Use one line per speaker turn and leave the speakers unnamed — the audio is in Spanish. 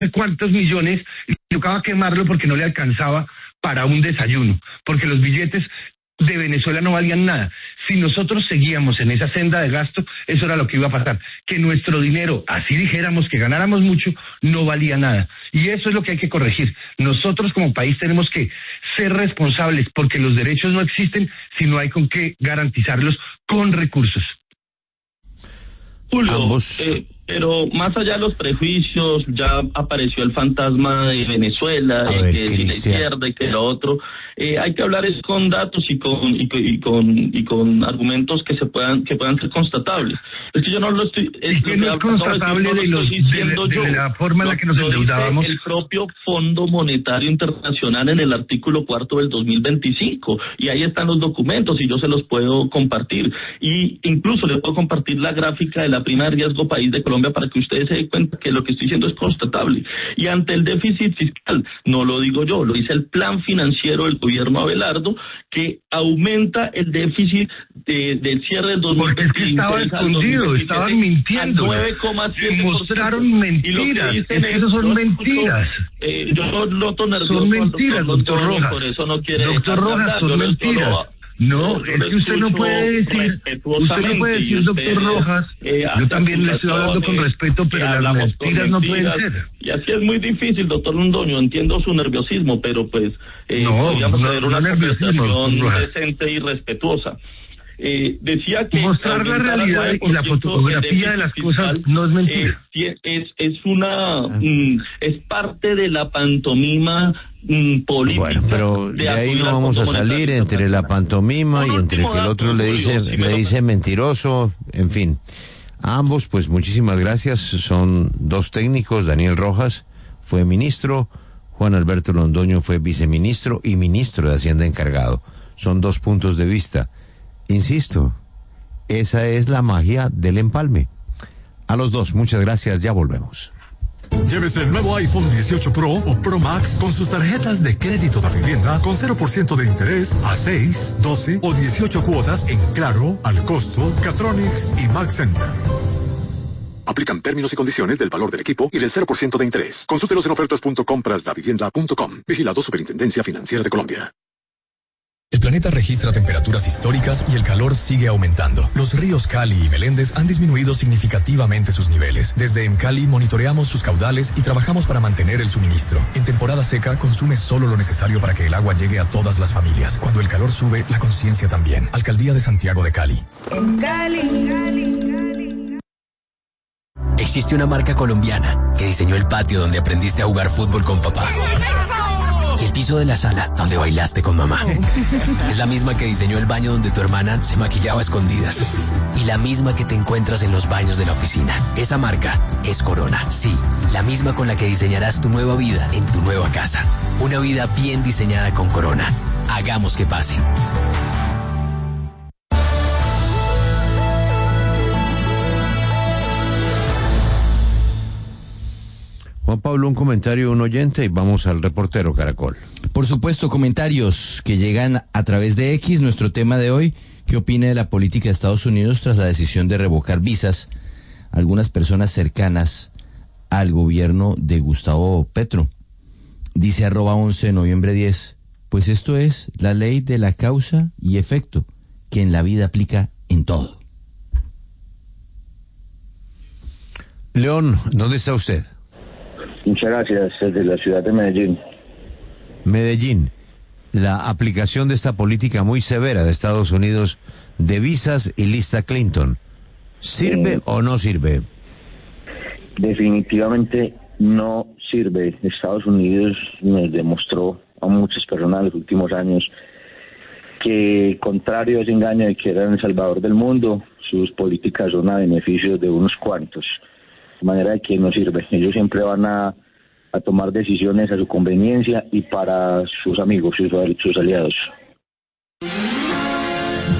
cuántos millones y tocaba quemarlo porque no le alcanzaba para un desayuno, porque los billetes de Venezuela no valían nada. Si nosotros seguíamos en esa senda de gasto, eso era lo que iba a pasar, que nuestro dinero, así dijéramos que ganáramos mucho, no valía nada. Y eso es lo que hay que corregir. Nosotros como país tenemos que ser responsables, porque los derechos no existen si no hay con qué garantizarlos con recursos.
Julio, pero más allá de los prejuicios, ya apareció el fantasma de Venezuela, que si la izquierda y que lo otro. Hay que hablar es con datos y con argumentos que puedan ser constatables. Es que yo no lo estoy.
Es que no es constatable de la forma en la que nos endeudábamos.
El propio Fondo Monetario Internacional en el artículo 4 del 2025, y ahí están los documentos y yo se los puedo compartir. Y incluso le puedo compartir la gráfica de la prima de riesgo país de Colombia para que ustedes se den cuenta que lo que estoy diciendo es constatable. Y ante el déficit fiscal, no lo digo yo, lo dice el plan financiero del gobierno Abelardo, que aumenta el déficit del cierre del 2020.
Porque es que estaba escondido, estaban mintiendo.
9,7%.
Mostraron mentiras. Es que eso son mentiras.
Yo noto nervioso.
Son mentiras, doctor Rojas.
Por eso no quiere.
Doctor Rojas, son mentiras. No, es que usted no puede decir, doctor Rojas, yo también le estoy hablando con respeto, pero las mentiras no pueden ser.
Y así es muy difícil, doctor Londoño, entiendo su nerviosismo, pero pues podríamos tener una conversación decente y respetuosa. Decía que
mostrar la realidad y la fotografía de las cosas no es mentira.
Es parte de la pantomima política.
Bueno, pero de ahí no vamos a salir entre la pantomima y entre que el otro le dice mentiroso, en fin. A ambos, pues muchísimas gracias. Son dos técnicos. Daniel Rojas fue ministro, Juan Alberto Londoño fue viceministro y ministro de Hacienda encargado. Son dos puntos de vista. Insisto, esa es la magia del empalme. A los dos, muchas gracias, ya volvemos.
Llévese el nuevo iPhone 18 Pro o Pro Max con sus tarjetas de crédito de vivienda con 0% de interés a 6, 12 o 18 cuotas en Claro, Al Costo, Catronics y Max Center. Aplican términos y condiciones del valor del equipo y del 0% de interés. Consúltelos en ofertas.comprasdavivienda.com. Vigilado Superintendencia Financiera de Colombia.
El planeta registra temperaturas históricas y el calor sigue aumentando. Los ríos Cali y Meléndez han disminuido significativamente sus niveles. Desde Emcali monitoreamos sus caudales y trabajamos para mantener el suministro. En temporada seca consume solo lo necesario para que el agua llegue a todas las familias. Cuando el calor sube, la conciencia también. Alcaldía de Santiago de Cali.
En Cali.
Existe una marca colombiana que diseñó el patio donde aprendiste a jugar fútbol con papá. Y el piso de la sala donde bailaste con mamá. Es la misma que diseñó el baño donde tu hermana se maquillaba a escondidas. Y la misma que te encuentras en los baños de la oficina. Esa marca es Corona. Sí, la misma con la que diseñarás tu nueva vida en tu nueva casa. Una vida bien diseñada con Corona. Hagamos que pase.
Juan Pablo, un comentario de un oyente y vamos al reportero Caracol.
Por supuesto, comentarios que llegan a través de X, nuestro tema de hoy. ¿Qué opina de la política de Estados Unidos tras la decisión de revocar visas a algunas personas cercanas al gobierno de Gustavo Petro? Dice @11 noviembre 10, pues esto es la ley de la causa y efecto que en la vida aplica en todo.
León, ¿dónde está usted?
Muchas gracias, desde la ciudad de Medellín.
Medellín, la aplicación de esta política muy severa de Estados Unidos de visas y lista Clinton, ¿sirve o no sirve?
Definitivamente no sirve. Estados Unidos nos demostró a muchas personas en los últimos años que, contrario a ese engaño de que eran el salvador del mundo, sus políticas son a beneficio de unos cuantos. De manera de que no sirve. Ellos siempre van a tomar decisiones a su conveniencia y para sus amigos, sus aliados.